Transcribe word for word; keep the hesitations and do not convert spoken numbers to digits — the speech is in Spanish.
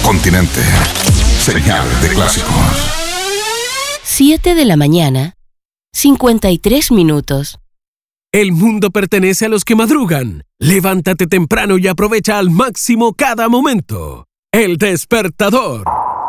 Continente. Señal de clásicos. siete de la mañana, cincuenta y tres minutos. El mundo pertenece a los que madrugan. Levántate temprano y aprovecha al máximo cada momento. El Despertador.